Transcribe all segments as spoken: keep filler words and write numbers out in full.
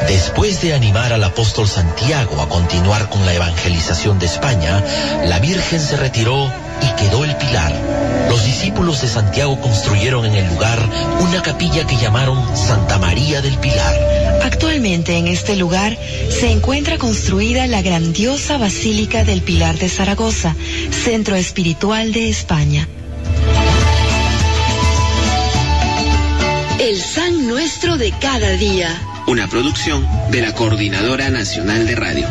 Después de animar al apóstol Santiago a continuar con la evangelización de España, la Virgen se retiró y quedó el pilar. Los discípulos de Santiago construyeron en el lugar una capilla que llamaron Santa María del Pilar. Actualmente en este lugar se encuentra construida la grandiosa Basílica del Pilar de Zaragoza, centro espiritual de España. El San Nuestro de cada día. Una producción de la Coordinadora Nacional de Radio.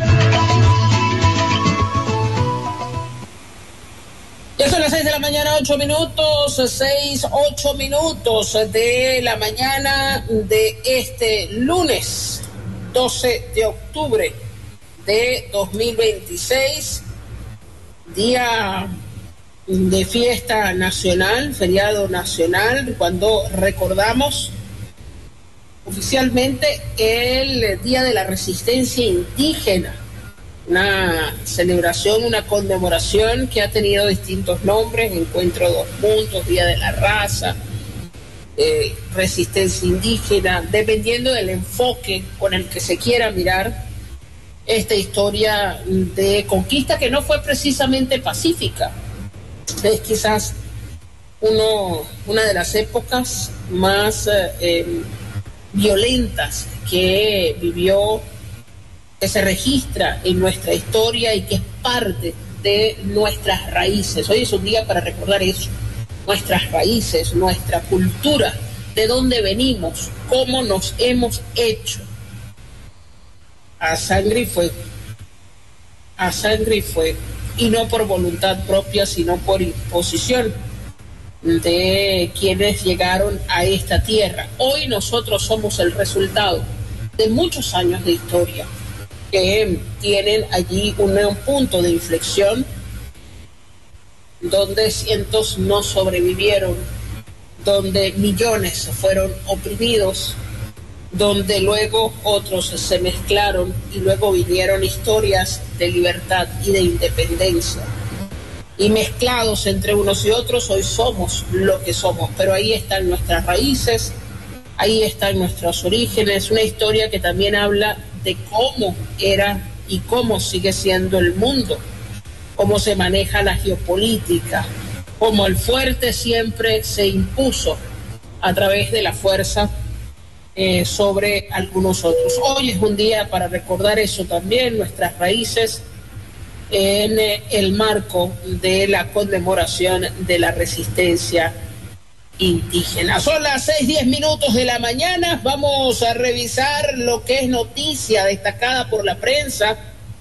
Ya son las seis de la mañana, ocho minutos, seis, ocho minutos de la mañana de este lunes, doce de octubre de dos mil veintiséis, día de fiesta nacional, feriado nacional, cuando recordamos oficialmente el Día de la Resistencia Indígena, una celebración, una conmemoración que ha tenido distintos nombres: Encuentro de dos Mundos, Día de la Raza, eh, Resistencia Indígena, dependiendo del enfoque con el que se quiera mirar esta historia de conquista, que no fue precisamente pacífica. Es quizás uno, una de las épocas más eh, violentas que vivió, que se registra en nuestra historia y que es parte de nuestras raíces. Hoy es un día para recordar eso, nuestras raíces, nuestra cultura, de dónde venimos, cómo nos hemos hecho a sangre y fuego, a sangre y fuego, y no por voluntad propia, sino por imposición de quienes llegaron a esta tierra. Hoy nosotros somos el resultado de muchos años de historia que tienen allí un, un punto de inflexión donde cientos no sobrevivieron, donde millones fueron oprimidos, donde luego otros se mezclaron y luego vinieron historias de libertad y de independencia. Y mezclados entre unos y otros, hoy somos lo que somos, pero ahí están nuestras raíces, ahí están nuestros orígenes, una historia que también habla de cómo era y cómo sigue siendo el mundo, cómo se maneja la geopolítica, cómo el fuerte siempre se impuso a través de la fuerza eh, sobre algunos otros. Hoy es un día para recordar eso también, nuestras raíces, en el marco de la conmemoración de la resistencia indígena. Son las seis, diez minutos de la mañana. Vamos a revisar lo que es noticia destacada por la prensa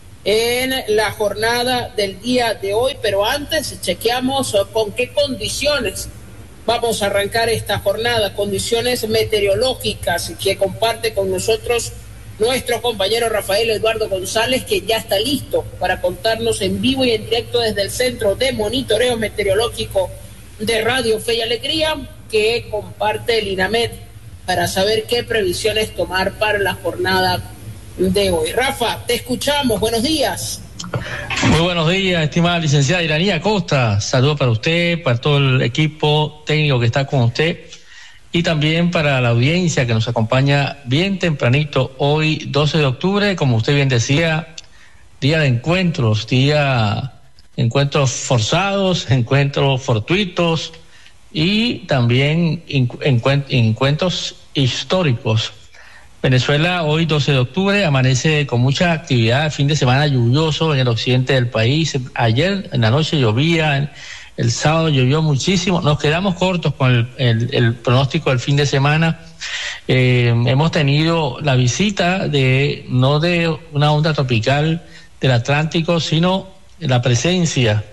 en la jornada del día de hoy, pero antes chequeamos con qué condiciones vamos a arrancar esta jornada, condiciones meteorológicas que comparte con nosotros nuestro compañero Rafael Eduardo González, que ya está listo para contarnos en vivo y en directo desde el Centro de Monitoreo Meteorológico de Radio Fe y Alegría, que comparte el INAMED, para saber qué previsiones tomar para la jornada de hoy. Rafa, te escuchamos, buenos días. Muy buenos días, estimada licenciada Iranía Costa. Saludos para usted, para todo el equipo técnico que está con usted, y también para la audiencia que nos acompaña bien tempranito hoy, doce de octubre, como usted bien decía, día de encuentros, día de encuentros forzados, encuentros fortuitos y también encuent- encuentros históricos. Venezuela hoy, doce de octubre, amanece con mucha actividad, fin de semana lluvioso en el occidente del país. Ayer en la noche llovía, el sábado llovió muchísimo. Nos quedamos cortos con el, el, el pronóstico del fin de semana. Eh, hemos tenido la visita de, no de una onda tropical del Atlántico, sino la presencia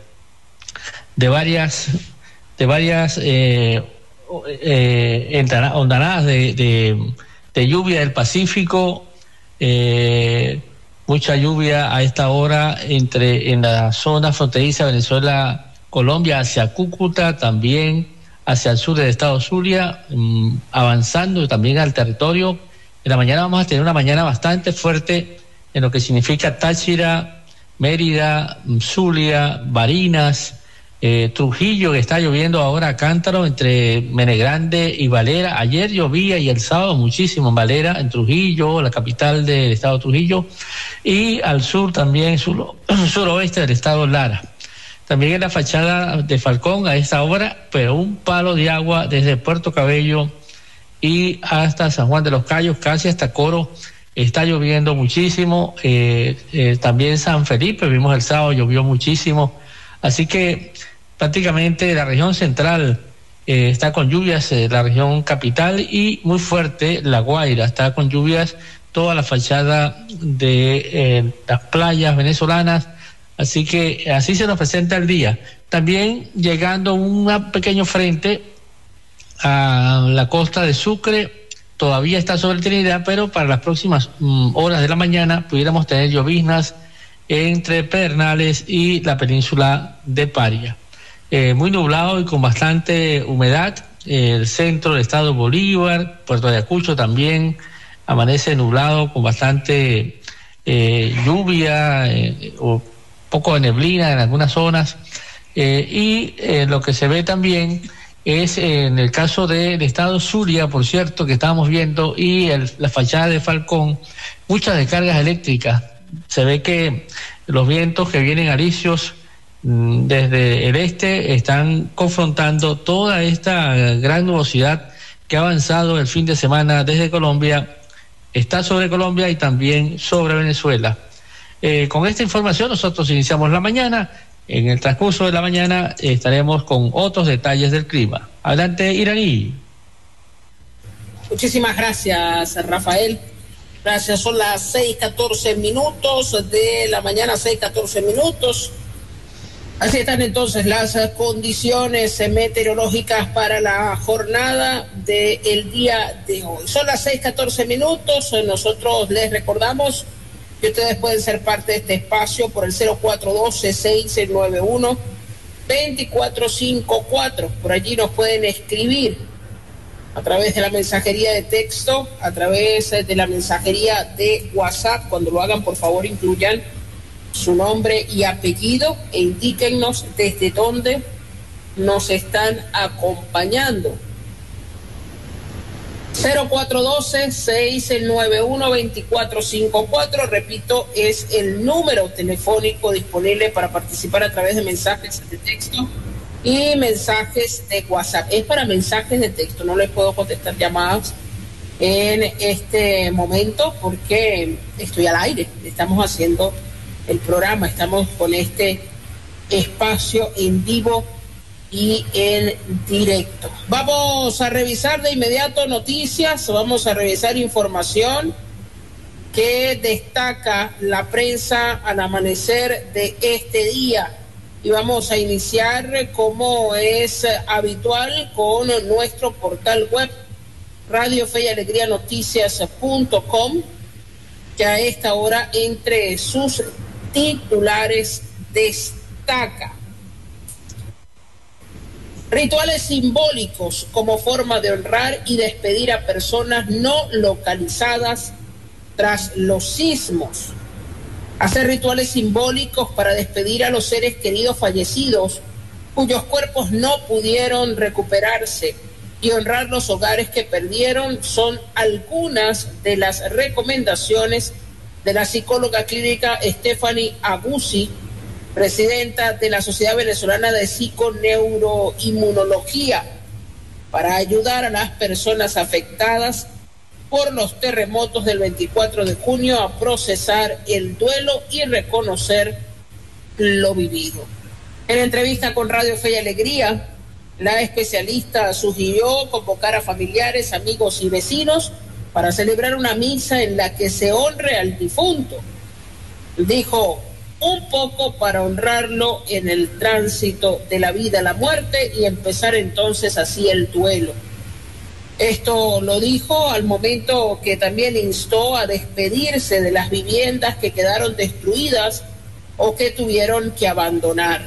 de varias, de varias eh, eh, ondanadas de, de, de lluvia del Pacífico, eh, mucha lluvia a esta hora entre en la zona fronteriza Venezuela Colombia, hacia Cúcuta, también hacia el sur del estado Zulia, mmm, avanzando también al territorio. En la mañana vamos a tener una mañana bastante fuerte en lo que significa Táchira, Mérida, Zulia, Barinas, Eh, Trujillo, que está lloviendo ahora a cántaro entre Menegrande y Valera. Ayer llovía y el sábado muchísimo en Valera, en Trujillo, la capital del estado Trujillo, y al sur también, sur, suroeste del estado Lara. También en la fachada de Falcón a esta hora, pero un palo de agua desde Puerto Cabello y hasta San Juan de los Cayos, casi hasta Coro, está lloviendo muchísimo. Eh, eh, también San Felipe, vimos el sábado, llovió muchísimo. Así que prácticamente la región central eh, está con lluvias, eh, la región capital, y muy fuerte La Guaira, está con lluvias toda la fachada de eh, las playas venezolanas. Así que así se nos presenta el día. También llegando un pequeño frente a la costa de Sucre, todavía está sobre Trinidad, pero para las próximas mm, horas de la mañana pudiéramos tener lloviznas entre Pedernales y la península de Paria. Eh, muy nublado y con bastante humedad. Eh, el centro del estado Bolívar, Puerto Ayacucho también amanece nublado con bastante eh, lluvia eh, o poco de neblina en algunas zonas. Eh, y eh, lo que se ve también es eh, en el caso del estado Zulia, por cierto, que estábamos viendo, y el, la fachada de Falcón, muchas descargas eléctricas. Se ve que los vientos que vienen alisios mmm, desde el este están confrontando toda esta gran nubosidad que ha avanzado el fin de semana desde Colombia, está sobre Colombia y también sobre Venezuela. Eh, con esta información nosotros iniciamos la mañana. En el transcurso de la mañana eh, estaremos con otros detalles del clima. Adelante, Iraní. Muchísimas gracias, Rafael. Gracias, son las seis catorce minutos de la mañana, seis catorce minutos. Así están entonces las condiciones meteorológicas para la jornada del día de hoy. Son las seis catorce minutos, nosotros les recordamos que ustedes pueden ser parte de este espacio por el cero cuatro uno dos, seis nueve uno, dos cuatro cinco cuatro. Por allí nos pueden escribir a través de la mensajería de texto, a través de la mensajería de WhatsApp. Cuando lo hagan, por favor, incluyan su nombre y apellido e indíquennos desde dónde nos están acompañando. cero cuatro uno dos, seis nueve uno, dos cuatro cinco cuatro, repito, es el número telefónico disponible para participar a través de mensajes de texto y mensajes de WhatsApp. Es para mensajes de texto, no les puedo contestar llamadas en este momento porque estoy al aire, estamos haciendo el programa, estamos con este espacio en vivo y en directo. Vamos a revisar de inmediato noticias, vamos a revisar información que destaca la prensa al amanecer de este día. Y vamos a iniciar, como es habitual, con nuestro portal web Radio Fe y Alegría Noticias punto com, que a esta hora entre sus titulares destaca: rituales simbólicos como forma de honrar y despedir a personas no localizadas tras los sismos. Hacer rituales simbólicos para despedir a los seres queridos fallecidos cuyos cuerpos no pudieron recuperarse y honrar los hogares que perdieron son algunas de las recomendaciones de la psicóloga clínica Stephanie Agusi, presidenta de la Sociedad Venezolana de Psiconeuroinmunología, para ayudar a las personas afectadas por los terremotos del veinticuatro de junio a procesar el duelo y reconocer lo vivido. En entrevista con Radio Fe y Alegría, la especialista sugirió convocar a familiares, amigos y vecinos para celebrar una misa en la que se honre al difunto. Dijo: un poco para honrarlo en el tránsito de la vida a la muerte y empezar entonces así el duelo. Esto lo dijo al momento que también instó a despedirse de las viviendas que quedaron destruidas o que tuvieron que abandonar.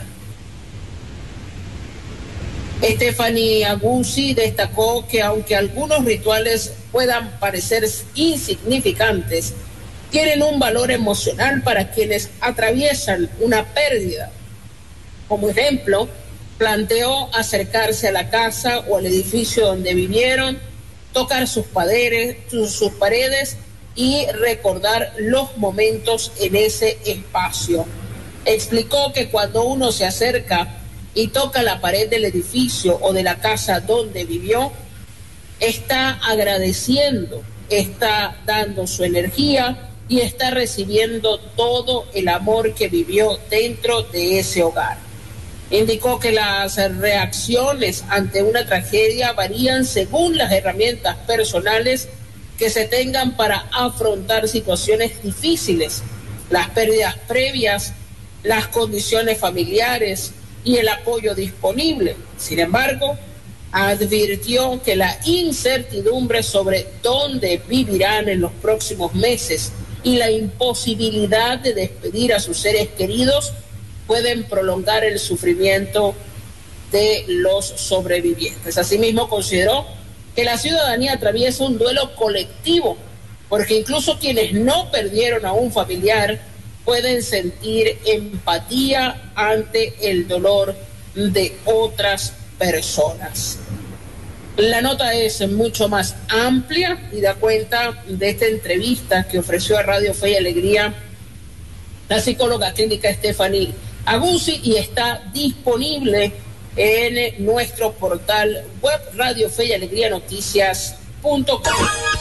Stephanie Agusi destacó que aunque algunos rituales puedan parecer insignificantes, tienen un valor emocional para quienes atraviesan una pérdida. Como ejemplo, Planteó acercarse a la casa o al edificio donde vivieron, tocar sus paredes, sus, sus paredes y recordar los momentos en ese espacio. Explicó que cuando uno se acerca y toca la pared del edificio o de la casa donde vivió, está agradeciendo, está dando su energía y está recibiendo todo el amor que vivió dentro de ese hogar. Indicó que las reacciones ante una tragedia varían según las herramientas personales que se tengan para afrontar situaciones difíciles, las pérdidas previas, las condiciones familiares y el apoyo disponible. Sin embargo, advirtió que la incertidumbre sobre dónde vivirán en los próximos meses y la imposibilidad de despedir a sus seres queridos pueden prolongar el sufrimiento de los sobrevivientes. Asimismo, consideró que la ciudadanía atraviesa un duelo colectivo, porque incluso quienes no perdieron a un familiar pueden sentir empatía ante el dolor de otras personas. La nota es mucho más amplia y da cuenta de esta entrevista que ofreció a Radio Fe y Alegría la psicóloga clínica Stephanie Aguzzi y está disponible en nuestro portal web Radio Fe y Alegría Noticias punto com.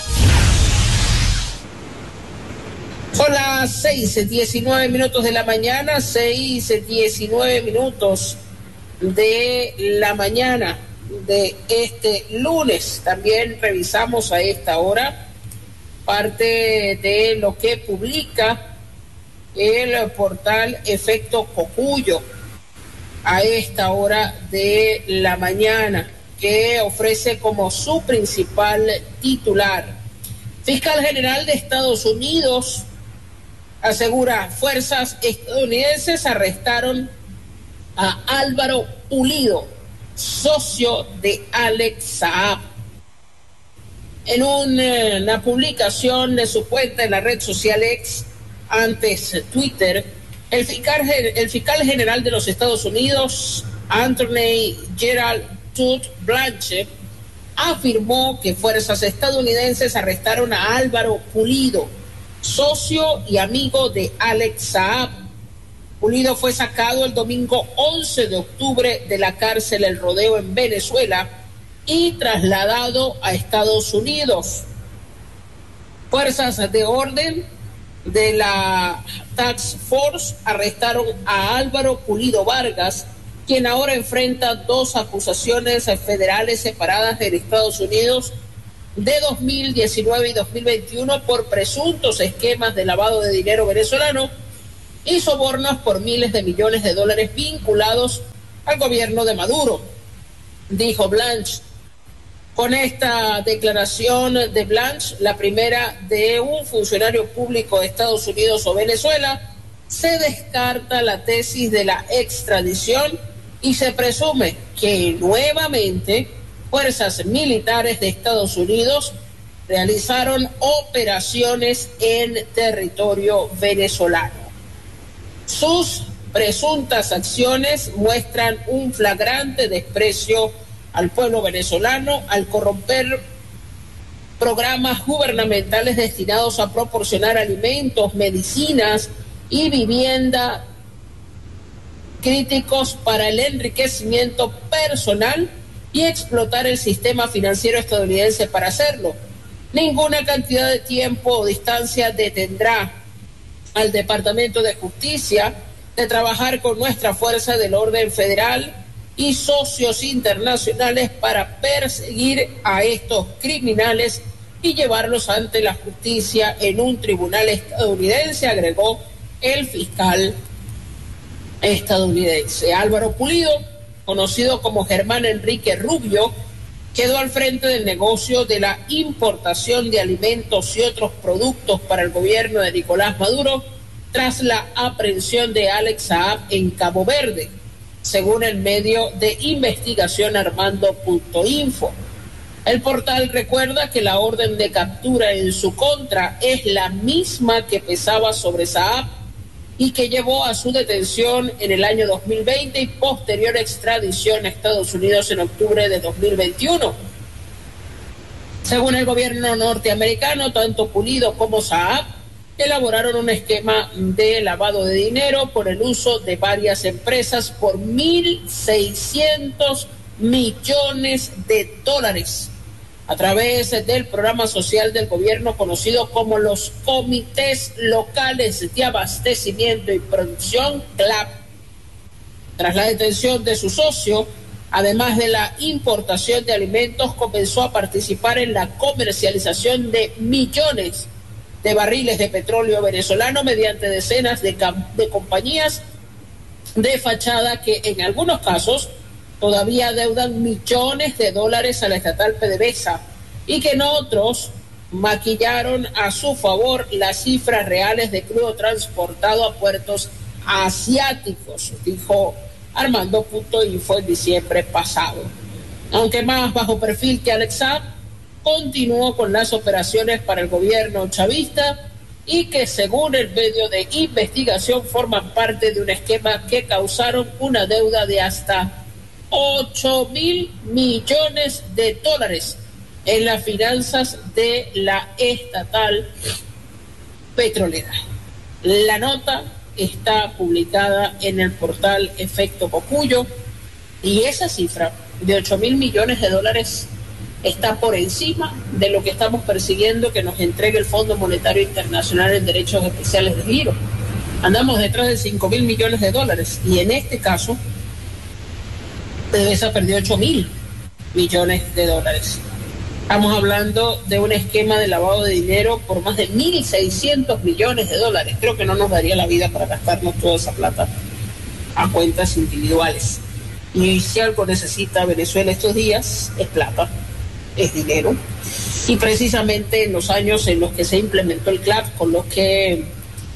Son las seis, diecinueve minutos de la mañana, seis, diecinueve minutos de la mañana de este lunes. También revisamos a esta hora parte de lo que publica el portal Efecto Cocuyo a esta hora de la mañana, que ofrece como su principal titular: Fiscal General de Estados Unidos asegura, fuerzas estadounidenses arrestaron a Álvaro Pulido, socio de Alex Saab. En una, una publicación de su cuenta en la red social X, antes Twitter, el fiscal, el fiscal general de los Estados Unidos, Anthony Gerald Todd Blanche, afirmó que fuerzas estadounidenses arrestaron a Álvaro Pulido, socio y amigo de Alex Saab. Pulido fue sacado el domingo once de octubre de la cárcel El Rodeo en Venezuela y trasladado a Estados Unidos. Fuerzas de orden de la Task Force arrestaron a Álvaro Pulido Vargas, quien ahora enfrenta dos acusaciones federales separadas en Estados Unidos de dos mil diecinueve y dos mil veintiuno por presuntos esquemas de lavado de dinero venezolano y sobornos por miles de millones de dólares vinculados al gobierno de Maduro, dijo Blanche. Con esta declaración de Blanche, la primera de un funcionario público de Estados Unidos o Venezuela, se descarta la tesis de la extradición y se presume que nuevamente fuerzas militares de Estados Unidos realizaron operaciones en territorio venezolano. Sus presuntas acciones muestran un flagrante desprecio al pueblo venezolano al corromper programas gubernamentales destinados a proporcionar alimentos, medicinas y vivienda críticos para el enriquecimiento personal y explotar el sistema financiero estadounidense para hacerlo. Ninguna cantidad de tiempo o distancia detendrá al Departamento de Justicia de trabajar con nuestra fuerza del orden federal y socios internacionales para perseguir a estos criminales y llevarlos ante la justicia en un tribunal estadounidense, agregó el fiscal estadounidense. Álvaro Pulido, conocido como Germán Enrique Rubio, quedó al frente del negocio de la importación de alimentos y otros productos para el gobierno de Nicolás Maduro tras la aprehensión de Alex Saab en Cabo Verde, según el medio de investigación Armando punto info. El portal recuerda que la orden de captura en su contra es la misma que pesaba sobre Saab y que llevó a su detención en el año dos mil veinte y posterior extradición a Estados Unidos en octubre de dos mil veintiuno. Según el gobierno norteamericano, tanto Pulido como Saab elaboraron un esquema de lavado de dinero por el uso de varias empresas por mil seiscientos millones de dólares a través del programa social del gobierno conocido como los Comités Locales de Abastecimiento y Producción, C L A P. Tras la detención de su socio, además de la importación de alimentos, comenzó a participar en la comercialización de millones de barriles de petróleo venezolano mediante decenas de, de compañías de fachada que en algunos casos todavía adeudan millones de dólares a la estatal PDVSA y que en otros maquillaron a su favor las cifras reales de crudo transportado a puertos asiáticos, dijo Armando Punto Info en diciembre pasado. Aunque más bajo perfil que Alex Saab, continuó con las operaciones para el gobierno chavista y que según el medio de investigación forman parte de un esquema que causaron una deuda de hasta ocho mil millones de dólares en las finanzas de la estatal petrolera. La nota está publicada en el portal Efecto Cocuyo y esa cifra de ocho mil millones de dólares está por encima de lo que estamos persiguiendo que nos entregue el Fondo Monetario Internacional en Derechos Especiales de Giro. Andamos detrás de cinco mil millones de dólares y en este caso PDVSA perdió ocho mil millones de dólares. Estamos hablando de un esquema de lavado de dinero por más de mil seiscientos millones de dólares. Creo que no nos daría la vida para gastarnos toda esa plata a cuentas individuales. Y si algo necesita Venezuela estos días, es plata, es dinero. Y precisamente en los años en los que se implementó el C L A P, con los que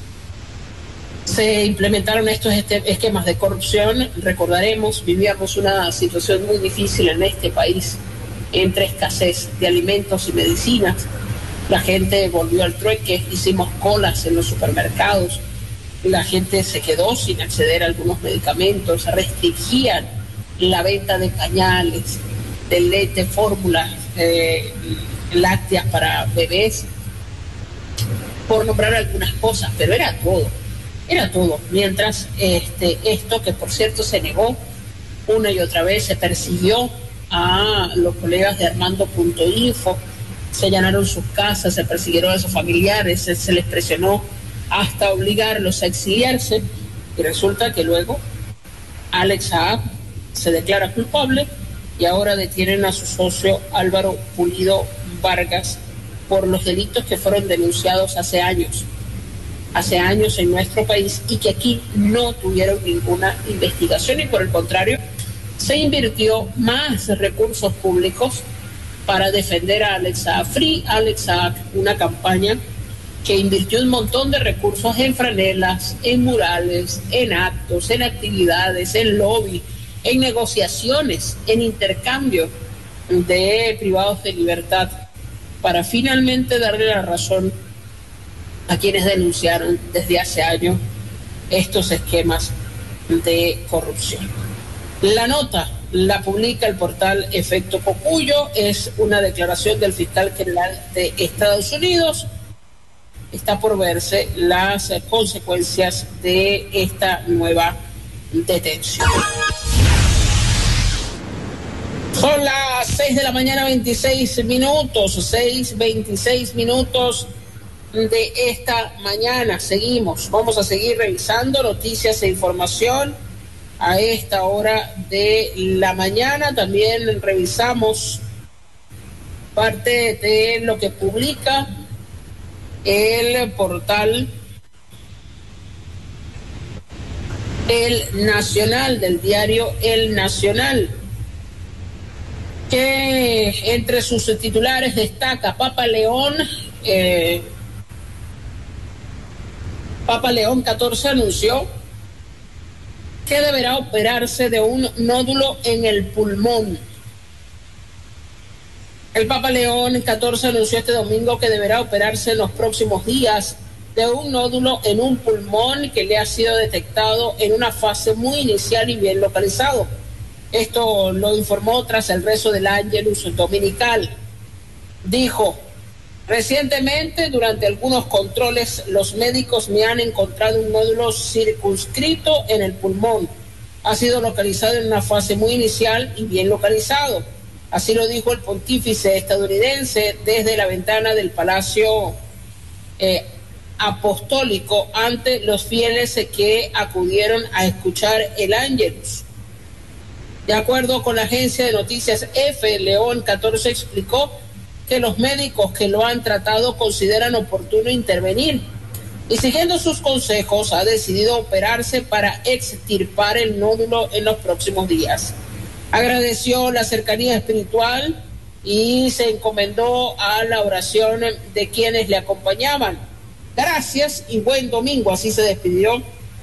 se implementaron estos esquemas de corrupción, recordaremos, vivíamos una situación muy difícil en este país, entre escasez de alimentos y medicinas. La gente volvió al trueque, hicimos colas en los supermercados, la gente se quedó sin acceder a algunos medicamentos, restringían la venta de pañales, de leche, fórmulas eh, lácteas para bebés, por nombrar algunas cosas, pero era todo. Era todo, mientras este, esto, que por cierto se negó una y otra vez, se persiguió a los colegas de Armando Punto Info, se allanaron sus casas, se persiguieron a sus familiares, se, se les presionó hasta obligarlos a exiliarse, y resulta que luego Alex Saab se declara culpable y ahora detienen a su socio Álvaro Pulido Vargas por los delitos que fueron denunciados hace años. hace años en nuestro país y que aquí no tuvieron ninguna investigación y por el contrario se invirtió más recursos públicos para defender a Alex Saab. Free Alex Saab, una campaña que invirtió un montón de recursos en franelas, en murales, en actos, en actividades, en lobby, en negociaciones, en intercambio de privados de libertad para finalmente darle la razón a quienes denunciaron desde hace años estos esquemas de corrupción. La nota la publica el portal Efecto Cocuyo, es una declaración del fiscal general de Estados Unidos. Está por verse las consecuencias de esta nueva detención. Son las seis de la mañana, veintiséis minutos, seis, veintiséis minutos de esta mañana. Seguimos, vamos a seguir revisando noticias e información a esta hora de la mañana. También revisamos parte de lo que publica el portal El Nacional, del diario El Nacional, que entre sus titulares destaca Papa León, eh, Papa León catorce anunció que deberá operarse de un nódulo en el pulmón. El Papa León catorce anunció este domingo que deberá operarse en los próximos días de un nódulo en un pulmón que le ha sido detectado en una fase muy inicial y bien localizado. Esto lo informó tras el rezo del Ángelus dominical. Dijo: recientemente, durante algunos controles, los médicos me han encontrado un nódulo circunscrito en el pulmón. Ha sido localizado en una fase muy inicial y bien localizado. Así lo dijo el pontífice estadounidense desde la ventana del Palacio eh, Apostólico ante los fieles que acudieron a escuchar el Ángelus. De acuerdo con la agencia de noticias F, León catorce explicó que los médicos que lo han tratado consideran oportuno intervenir y, siguiendo sus consejos, ha decidido operarse para extirpar el nódulo en los próximos días. Agradeció la cercanía espiritual y se encomendó a la oración de quienes le acompañaban. Gracias y buen domingo, así se despidió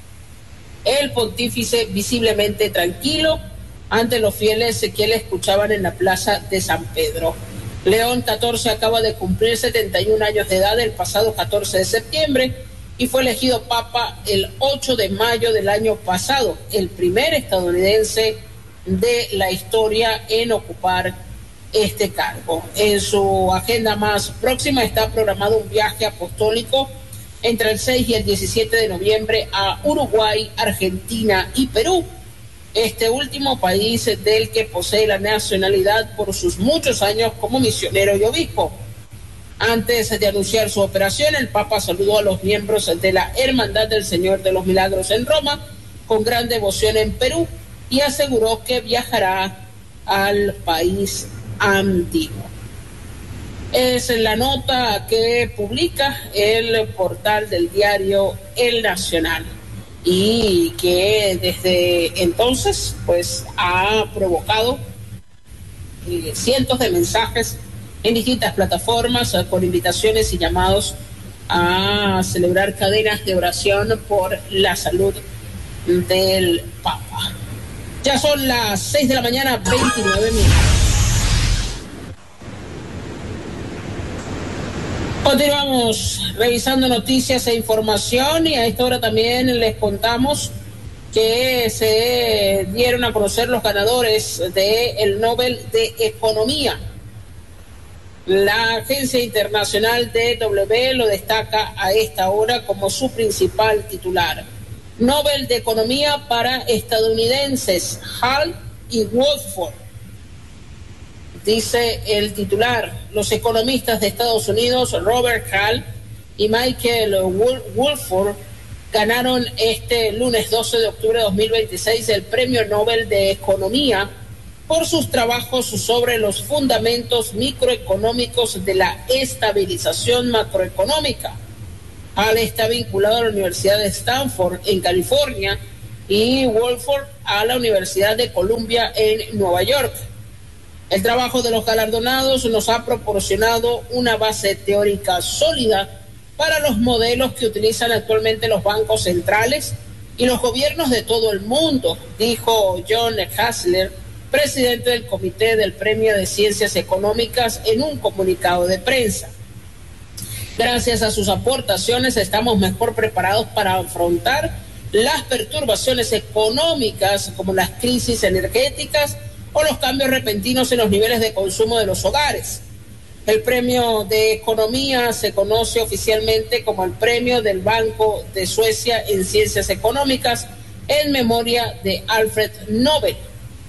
el pontífice, visiblemente tranquilo ante los fieles que le escuchaban en la plaza de San Pedro. León catorce acaba de cumplir setenta y un años de edad el pasado catorce de septiembre y fue elegido papa el ocho de mayo del año pasado, el primer estadounidense de la historia en ocupar este cargo. En su agenda más próxima está programado un viaje apostólico entre el seis y el diecisiete de noviembre a Uruguay, Argentina y Perú, este último país del que posee la nacionalidad por sus muchos años como misionero y obispo. Antes de anunciar su operación, el Papa saludó a los miembros de la Hermandad del Señor de los Milagros en Roma con gran devoción en Perú y aseguró que viajará al país andino. Es la nota que publica el portal del diario El Nacional y que desde entonces pues ha provocado eh, cientos de mensajes en distintas plataformas eh, con invitaciones y llamados a celebrar cadenas de oración por la salud del Papa. Ya son las seis de la mañana, veintinueve minutos. Continuamos revisando noticias e información y a esta hora también les contamos que se dieron a conocer los ganadores del Nobel de Economía. La Agencia Internacional de W lo destaca a esta hora como su principal titular. Nobel de Economía para estadounidenses, Hall y Woodford. Dice el titular: los economistas de Estados Unidos, Robert Hall y Michael Woodford, ganaron este lunes doce de octubre de dos mil veintiséis el Premio Nobel de Economía por sus trabajos sobre los fundamentos microeconómicos de la estabilización macroeconómica. Hall está vinculado a la Universidad de Stanford en California y Woodford a la Universidad de Columbia en Nueva York. El trabajo de los galardonados nos ha proporcionado una base teórica sólida para los modelos que utilizan actualmente los bancos centrales y los gobiernos de todo el mundo, dijo John Hassler, presidente del Comité del Premio de Ciencias Económicas, en un comunicado de prensa. Gracias a sus aportaciones estamos mejor preparados para afrontar las perturbaciones económicas como las crisis energéticas o los cambios repentinos en los niveles de consumo de los hogares. El Premio de Economía se conoce oficialmente como el Premio del Banco de Suecia en Ciencias Económicas en memoria de Alfred Nobel.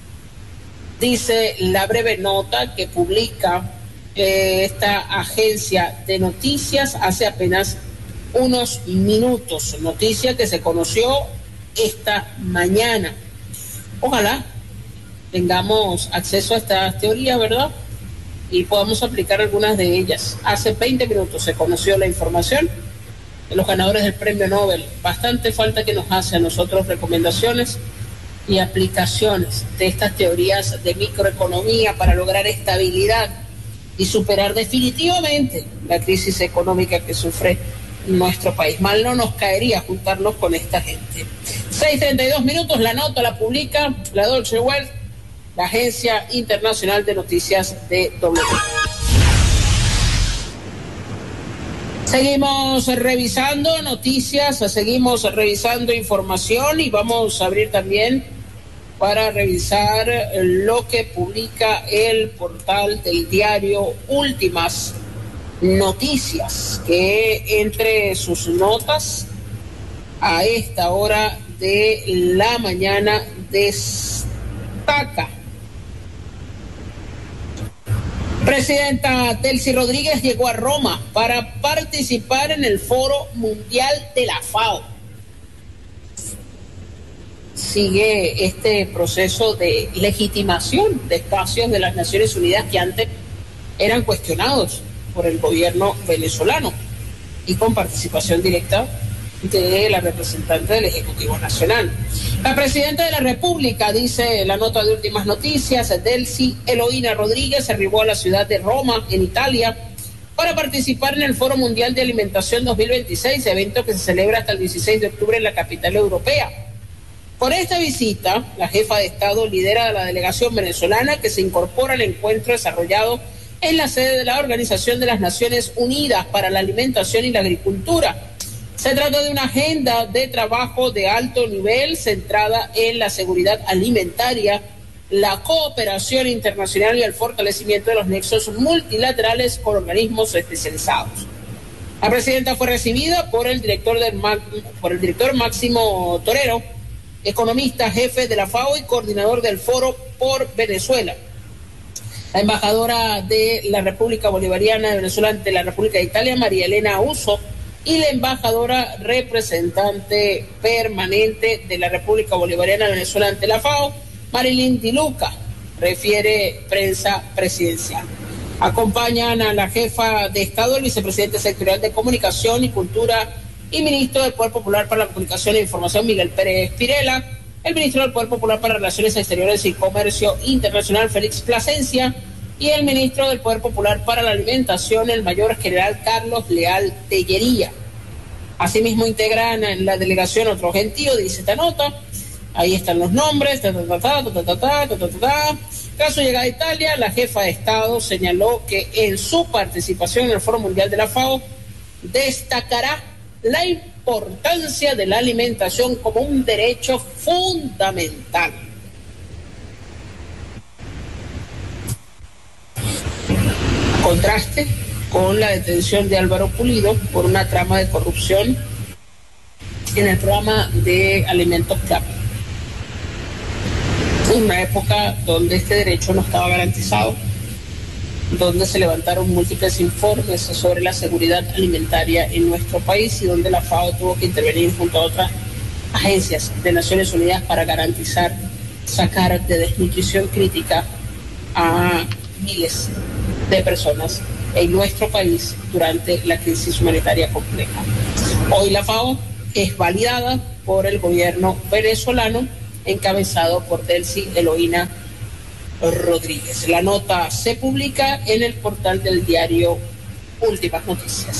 Dice la breve nota que publica eh, esta agencia de noticias hace apenas unos minutos, noticia que se conoció esta mañana. Ojalá tengamos acceso a estas teorías, ¿verdad? Y podamos aplicar algunas de ellas. Hace veinte minutos se conoció la información de los ganadores del Premio Nobel. Bastante falta que nos hace a nosotros recomendaciones y aplicaciones de estas teorías de microeconomía para lograr estabilidad y superar definitivamente la crisis económica que sufre nuestro país. Mal no nos caería juntarnos con esta gente. seis treinta y dos minutos, la nota la publica la Deutsche Welle, la Agencia Internacional de Noticias de W. Seguimos revisando noticias, seguimos revisando información y vamos a abrir también para revisar lo que publica el portal del diario Últimas Noticias, que entre sus notas a esta hora de la mañana destaca: Presidenta Delcy Rodríguez llegó a Roma para participar en el Foro Mundial de la FAO. Sigue este proceso de legitimación de espacios de las Naciones Unidas que antes eran cuestionados por el gobierno venezolano y con participación directa de la representante del Ejecutivo Nacional. La presidenta de la República, dice la nota de Últimas Noticias, Delcy Eloína Rodríguez, arribó a la ciudad de Roma, en Italia, para participar en el Foro Mundial de Alimentación dos mil veintiséis, evento que se celebra hasta el dieciséis de octubre en la capital europea. Por esta visita, la jefa de Estado lidera la delegación venezolana que se incorpora al encuentro desarrollado en la sede de la Organización de las Naciones Unidas para la Alimentación y la Agricultura. Se trata de una agenda de trabajo de alto nivel centrada en la seguridad alimentaria, la cooperación internacional y el fortalecimiento de los nexos multilaterales con organismos especializados. La presidenta fue recibida por el director del por el director Máximo Torero, economista jefe de la FAO y coordinador del Foro por Venezuela. La embajadora de la República Bolivariana de Venezuela ante la República de Italia, María Elena Uso, y la embajadora representante permanente de la República Bolivariana de Venezuela ante la FAO, Marilyn Di Luca, refiere prensa presidencial. Acompañan a la jefa de Estado, el vicepresidente sectorial de Comunicación y Cultura y ministro del Poder Popular para la Comunicación e Información, Miguel Pérez Pirela, el ministro del Poder Popular para Relaciones Exteriores y Comercio Internacional, Félix Plasencia, y el ministro del Poder Popular para la Alimentación, el mayor general Carlos Leal Tellería. Asimismo integran en la delegación otro gentío, dice esta nota. Ahí están los nombres, ta, ta, ta, ta, ta, ta, ta, ta, ta, ta. Tras su llegada a Italia, la jefa de Estado señaló que en su participación en el Foro Mundial de la FAO destacará la importancia de la alimentación como un derecho fundamental. Contraste con la detención de Álvaro Pulido por una trama de corrupción en el programa de alimentos C A P. Una época donde este derecho no estaba garantizado, donde se levantaron múltiples informes sobre la seguridad alimentaria en nuestro país y donde la FAO tuvo que intervenir junto a otras agencias de Naciones Unidas para garantizar sacar de desnutrición crítica a miles de personas en nuestro país durante la crisis humanitaria compleja. Hoy la FAO es validada por el gobierno venezolano encabezado por Delcy Eloína Rodríguez. La nota se publica en el portal del diario Últimas Noticias.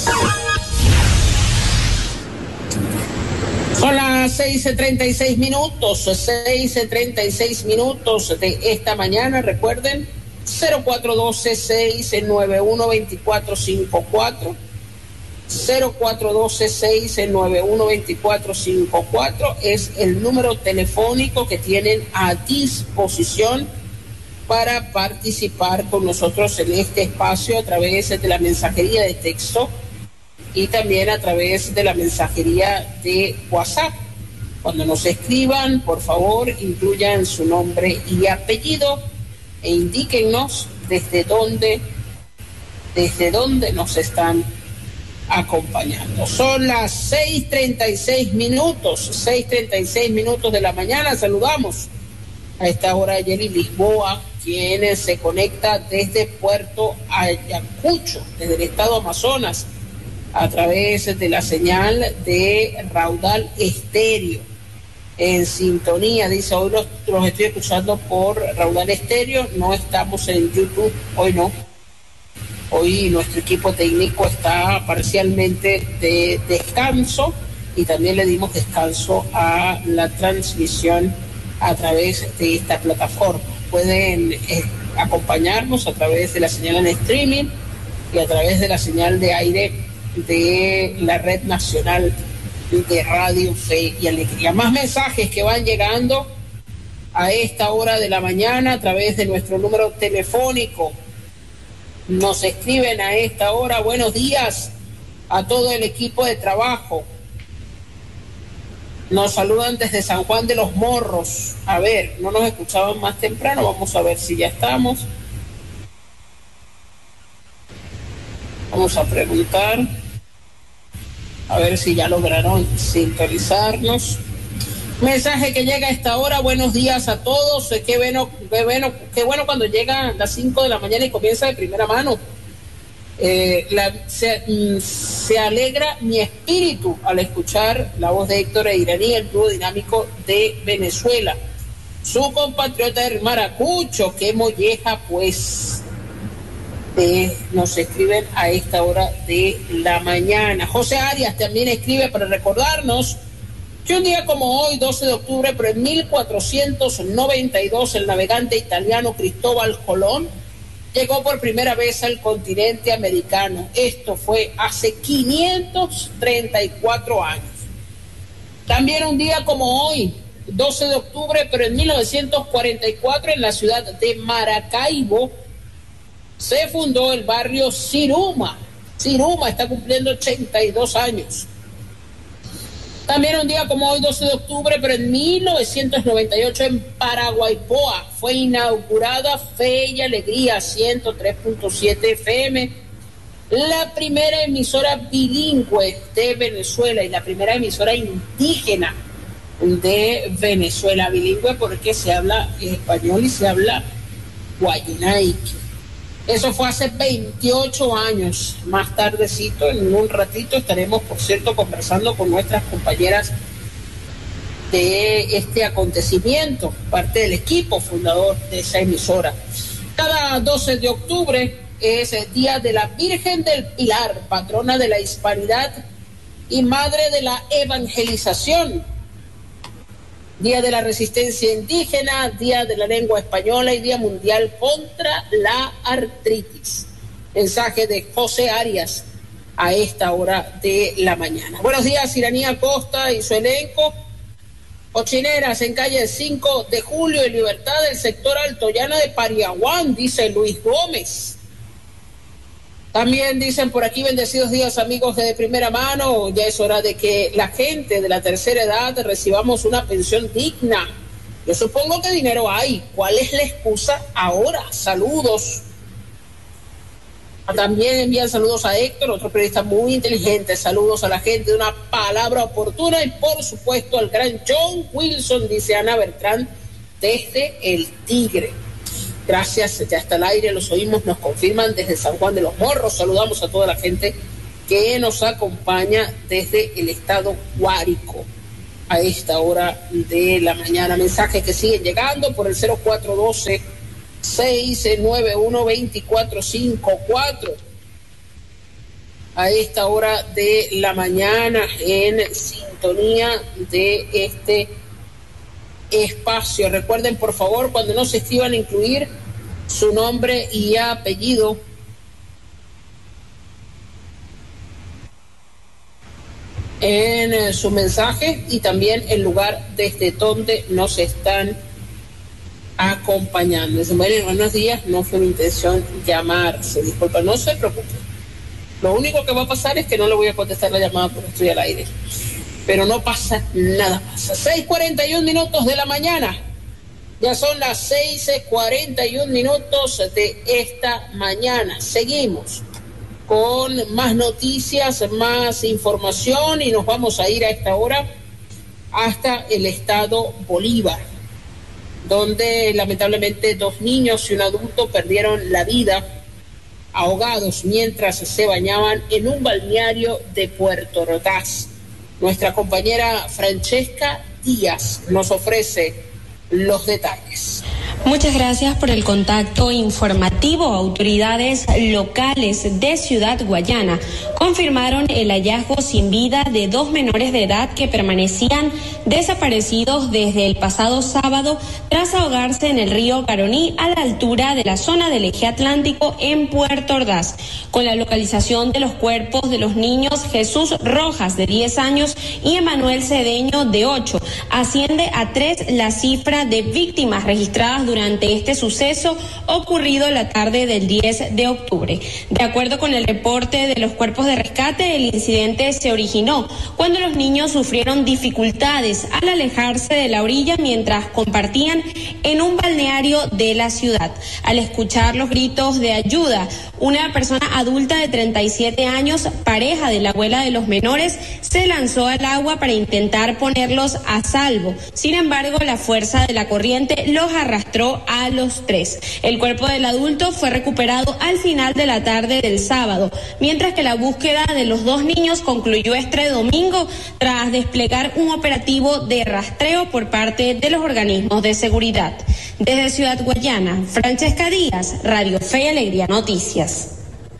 Son las seis treinta y seis minutos, seis treinta y seis minutos de esta mañana. Recuerden, cero cuatro uno dos, seis nueve uno, dos cuatro cinco cuatro, cero cuatro uno dos, seis nueve uno, dos cuatro cinco cuatro es el número telefónico que tienen a disposición para participar con nosotros en este espacio a través de la mensajería de texto y también a través de la mensajería de WhatsApp. Cuando nos escriban, por favor, incluyan su nombre y apellido e indíquennos desde dónde, desde dónde nos están acompañando. Son las seis treinta y seis minutos, seis treinta y seis minutos de la mañana. Saludamos a esta hora a Yeli Lisboa, quien se conecta desde Puerto Ayacucho, desde el estado Amazonas, a través de la señal de Raudal Estéreo. En sintonía, dice, hoy los, los estoy escuchando por Raudal Estéreo, no estamos en YouTube, hoy no. Hoy nuestro equipo técnico está parcialmente de descanso y también le dimos descanso a la transmisión a través de esta plataforma. Pueden eh, acompañarnos a través de la señal en streaming y a través de la señal de aire de la Red Nacional de Radio Fe y Alegría. Más mensajes que van llegando a esta hora de la mañana a través de nuestro número telefónico. Nos escriben a esta hora: buenos días a todo el equipo de trabajo. Nos saludan desde San Juan de los Morros. A ver, no nos escuchaban más temprano, vamos a ver si ya estamos. Vamos a preguntar, a ver si ya lograron sintonizarnos. Mensaje que llega a esta hora: buenos días a todos. Qué bueno, qué bueno, qué bueno cuando llega a las cinco de la mañana y comienza de primera mano. Eh, la, se, se alegra mi espíritu al escuchar la voz de Héctor e Iraní, el dúo dinámico de Venezuela. Su compatriota el Maracucho, qué molleja pues. Eh, nos escriben a esta hora de la mañana. José Arias también escribe para recordarnos que un día como hoy, doce de octubre, pero en mil cuatrocientos noventa y dos, el navegante italiano Cristóbal Colón llegó por primera vez al continente americano. Esto fue hace quinientos treinta y cuatro años. También un día como hoy, doce de octubre, pero en mil novecientos cuarenta y cuatro, en la ciudad de Maracaibo, se fundó el barrio Siruma. Siruma está cumpliendo ochenta y dos años. También un día como hoy, doce de octubre, pero en mil novecientos noventa y ocho, en Paraguaypoa, fue inaugurada Fe y Alegría ciento tres punto siete F M, la primera emisora bilingüe de Venezuela y la primera emisora indígena de Venezuela. Bilingüe porque se habla español y se habla guayanaique. Eso fue hace veintiocho años. Más tardecito, en un ratito, estaremos, por cierto, conversando con nuestras compañeras de este acontecimiento, parte del equipo fundador de esa emisora. Cada doce de octubre es el Día de la Virgen del Pilar, patrona de la hispanidad y madre de la evangelización. Día de la Resistencia Indígena, Día de la Lengua Española y Día Mundial contra la Artritis. Mensaje de José Arias a esta hora de la mañana. Buenos días, Iraní Acosta y su elenco. Cochineras en calle cinco de julio y Libertad del sector Altoyana de Pariaguán, dice Luis Gómez. También dicen por aquí: bendecidos días, amigos de primera mano. Ya es hora de que la gente de la tercera edad recibamos una pensión digna. Yo supongo que dinero hay. ¿Cuál es la excusa ahora? Saludos. También envían saludos a Héctor, otro periodista muy inteligente. Saludos a la gente de Una Palabra Oportuna y por supuesto al gran John Wilson, dice Ana Bertrán, desde El Tigre. Gracias, ya está al aire, los oímos, nos confirman desde San Juan de los Morros. Saludamos a toda la gente que nos acompaña desde el estado Guárico a esta hora de la mañana. Mensajes que siguen llegando por el cero cuatro uno dos, seis nueve uno, dos cuatro cinco cuatro a esta hora de la mañana en sintonía de este espacio. Recuerden, por favor, cuando nos escriban, incluir su nombre y apellido en su mensaje y también el lugar desde donde nos están acompañando. Dicen: bueno, buenos días, no fue mi intención llamar, se disculpa, no se preocupe. Lo único que va a pasar es que no le voy a contestar la llamada porque estoy al aire. Pero no pasa nada, pasa. seis cuarenta y un minutos de la mañana. Ya son las seis cuarenta y un minutos de esta mañana. Seguimos con más noticias, más información y nos vamos a ir a esta hora hasta el estado Bolívar, donde lamentablemente dos niños y un adulto perdieron la vida ahogados mientras se bañaban en un balneario de Puerto Ordaz. Nuestra compañera Francesca Díaz nos ofrece los detalles. Muchas gracias por el contacto informativo. Autoridades locales de Ciudad Guayana confirmaron el hallazgo sin vida de dos menores de edad que permanecían desaparecidos desde el pasado sábado tras ahogarse en el río Caroní a la altura de la zona del eje atlántico en Puerto Ordaz. Con la localización de los cuerpos de los niños Jesús Rojas, de diez años, y Emanuel Cedeño, de ocho, asciende a tres la cifra de víctimas registradas durante este suceso ocurrido la tarde del diez de octubre. De acuerdo con el reporte de los cuerpos de rescate, el incidente se originó cuando los niños sufrieron dificultades al alejarse de la orilla mientras compartían en un balneario de la ciudad. Al escuchar los gritos de ayuda, una persona adulta de treinta y siete años, pareja de la abuela de los menores, se lanzó al agua para intentar ponerlos a salvo. Sin embargo, la fuerza de la corriente los arrastró a los tres. El cuerpo del adulto fue recuperado al final de la tarde del sábado, mientras que la búsqueda de los dos niños concluyó este domingo tras desplegar un operativo de rastreo por parte de los organismos de seguridad. Desde Ciudad Guayana, Francesca Díaz, Radio Fe y Alegría Noticias.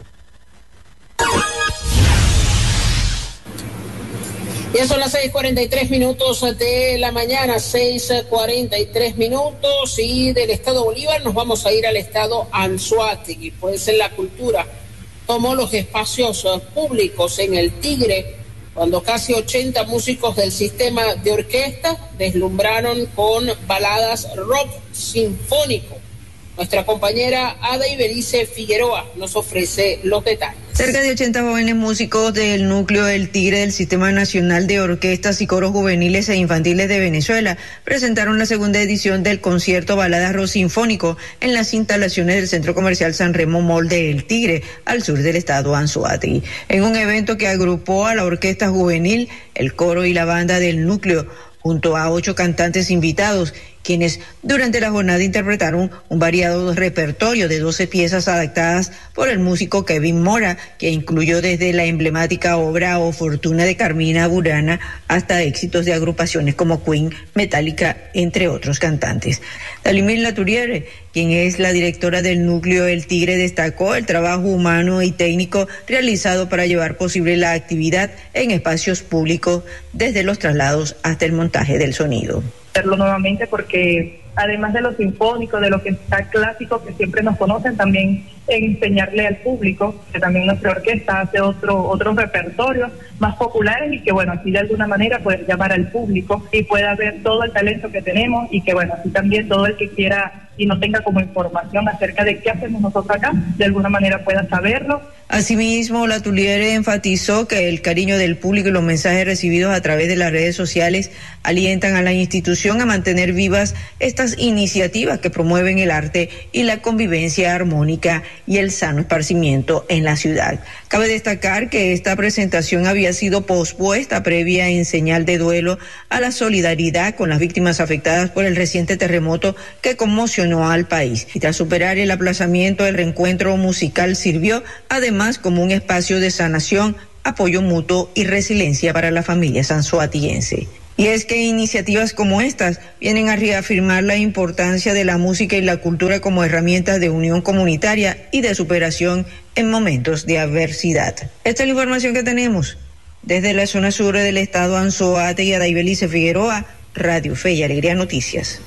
Ya son las seis cuarenta y tres minutos de la mañana, seis cuarenta y tres minutos, y del estado Bolívar nos vamos a ir al estado Anzoátegui. Pues en la cultura tomó los espacios públicos en el Tigre, cuando casi ochenta músicos del sistema de orquesta deslumbraron con baladas rock sinfónico. Nuestra compañera Ada Iberice Figueroa nos ofrece los detalles. Cerca de ochenta jóvenes músicos del núcleo del Tigre del Sistema Nacional de Orquestas y Coros Juveniles e Infantiles de Venezuela presentaron la segunda edición del concierto Baladas Rock Sinfónico en las instalaciones del Centro Comercial San Remo Mall de El Tigre, al sur del estado Anzoátegui, en un evento que agrupó a la orquesta juvenil, el coro y la banda del núcleo, junto a ocho cantantes invitados, quienes durante la jornada interpretaron un variado repertorio de doce piezas adaptadas por el músico Kevin Mora, que incluyó desde la emblemática obra O Fortuna de Carmina Burana hasta éxitos de agrupaciones como Queen, Metallica, entre otros cantantes. Dalimir Laturiere, quien es la directora del núcleo El Tigre, destacó el trabajo humano y técnico realizado para llevar posible la actividad en espacios públicos, desde los traslados hasta el montaje del sonido. Nuevamente, porque además de lo sinfónico, de lo que está clásico, que siempre nos conocen, también enseñarle al público que también nuestra orquesta hace otro, otros repertorios más populares, y que bueno, así de alguna manera poder llamar al público y pueda ver todo el talento que tenemos, y que bueno, así también todo el que quiera y no tenga como información acerca de qué hacemos nosotros acá, de alguna manera pueda saberlo. Asimismo, Laturiere enfatizó que el cariño del público y los mensajes recibidos a través de las redes sociales alientan a la institución a mantener vivas estas iniciativas que promueven el arte y la convivencia armónica y el sano esparcimiento en la ciudad. Cabe destacar que esta presentación había sido pospuesta previa en señal de duelo a la solidaridad con las víctimas afectadas por el reciente terremoto que conmocionó al país. Y tras superar el aplazamiento, el reencuentro musical sirvió además como un espacio de sanación, apoyo mutuo y resiliencia para la familia sanzoatiguense. Y es que iniciativas como estas vienen a reafirmar la importancia de la música y la cultura como herramientas de unión comunitaria y de superación en momentos de adversidad. Esta es la información que tenemos. Desde la zona sur del estado Anzoátegui, Ada Iberice Figueroa, Radio Fe y Alegría Noticias.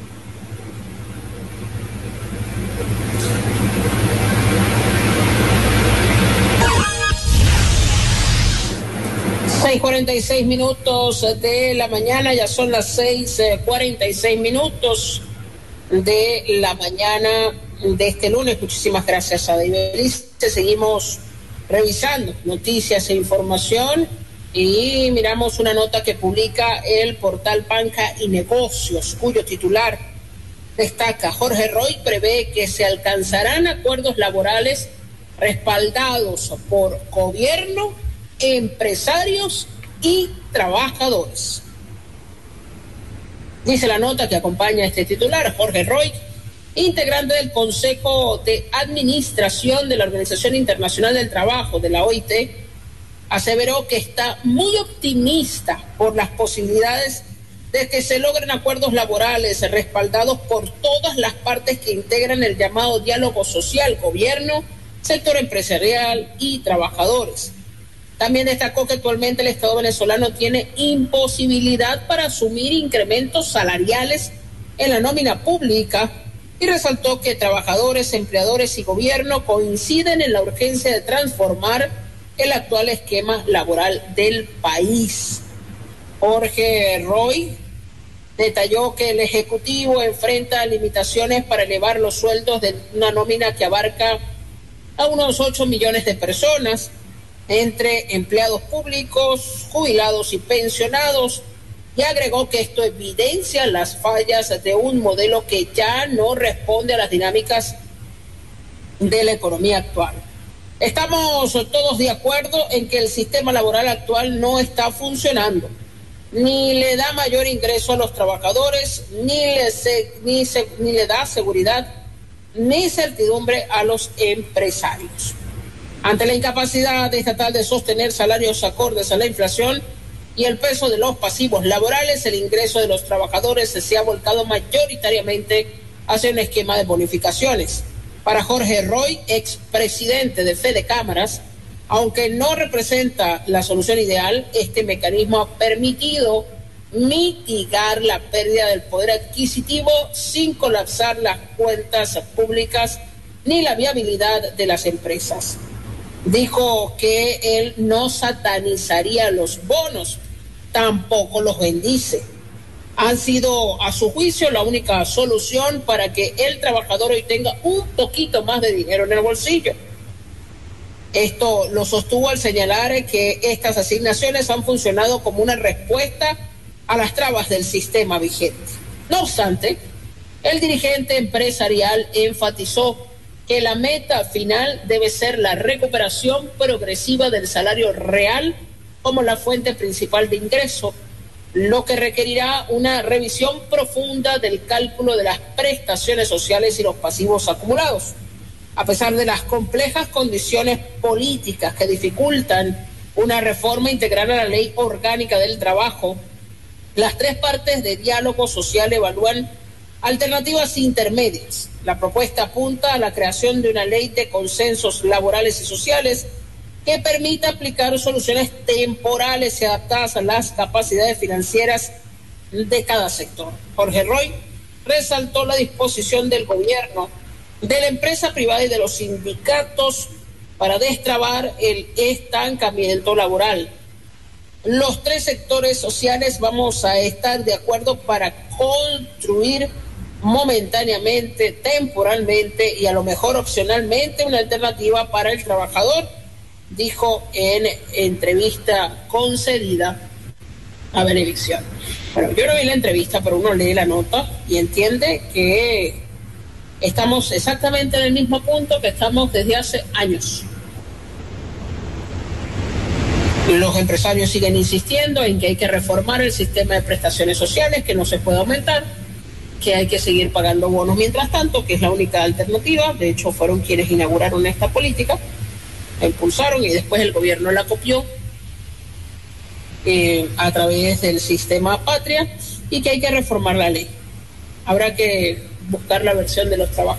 seis cuarenta y seis minutos de la mañana, ya son las seis cuarenta y seis minutos de la mañana de este lunes. Muchísimas gracias a Iberice. Seguimos revisando noticias e información y miramos una nota que publica el portal Banca y Negocios, cuyo titular destaca: Jorge Roy prevé que se alcanzarán acuerdos laborales respaldados por gobierno, empresarios y trabajadores. Dice la nota que acompaña este titular: Jorge Roy, integrante del Consejo de Administración de la Organización Internacional del Trabajo, de la O I T, aseveró que está muy optimista por las posibilidades de que se logren acuerdos laborales respaldados por todas las partes que integran el llamado diálogo social, gobierno, sector empresarial y trabajadores. También destacó que actualmente el Estado venezolano tiene imposibilidad para asumir incrementos salariales en la nómina pública y resaltó que trabajadores, empleadores y gobierno coinciden en la urgencia de transformar el actual esquema laboral del país. Jorge Roy detalló que el Ejecutivo enfrenta limitaciones para elevar los sueldos de una nómina que abarca a unos ocho millones de personas, entre empleados públicos, jubilados y pensionados, y agregó que esto evidencia las fallas de un modelo que ya no responde a las dinámicas de la economía actual. Estamos todos de acuerdo en que el sistema laboral actual no está funcionando. Ni le da mayor ingreso a los trabajadores, ni le, se, ni, se, ni le da seguridad, ni certidumbre a los empresarios. Ante la incapacidad estatal de sostener salarios acordes a la inflación y el peso de los pasivos laborales, el ingreso de los trabajadores se ha volcado mayoritariamente hacia un esquema de bonificaciones. Para Jorge Roy, expresidente de Fede Cámaras, aunque no representa la solución ideal, este mecanismo ha permitido mitigar la pérdida del poder adquisitivo sin colapsar las cuentas públicas ni la viabilidad de las empresas. Dijo que él no satanizaría los bonos, tampoco los bendice. Han sido, a su juicio, la única solución para que el trabajador hoy tenga un poquito más de dinero en el bolsillo. Esto lo sostuvo al señalar que estas asignaciones han funcionado como una respuesta a las trabas del sistema vigente. No obstante, el dirigente empresarial enfatizó que la meta final debe ser la recuperación progresiva del salario real como la fuente principal de ingreso, lo que requerirá una revisión profunda del cálculo de las prestaciones sociales y los pasivos acumulados. A pesar de las complejas condiciones políticas que dificultan una reforma integral a la ley orgánica del trabajo, las tres partes de diálogo social evalúan alternativas intermedias. La propuesta apunta a la creación de una ley de consensos laborales y sociales que permita aplicar soluciones temporales y adaptadas a las capacidades financieras de cada sector. Jorge Roy resaltó la disposición del gobierno, de la empresa privada y de los sindicatos para destrabar el estancamiento laboral. Los tres sectores sociales vamos a estar de acuerdo para construir momentáneamente, temporalmente y a lo mejor opcionalmente una alternativa para el trabajador, dijo en entrevista concedida a Benevisión. Bueno, yo no vi la entrevista, pero uno lee la nota y entiende que estamos exactamente en el mismo punto que estamos desde hace años. Los empresarios siguen insistiendo en que hay que reformar el sistema de prestaciones sociales, que no se puede aumentar, que hay que seguir pagando bonos mientras tanto, que es la única alternativa. De hecho, fueron quienes inauguraron esta política, la impulsaron y después el gobierno la copió eh, a través del sistema Patria, y que hay que reformar la ley. Habrá que buscar la versión de los trabajadores.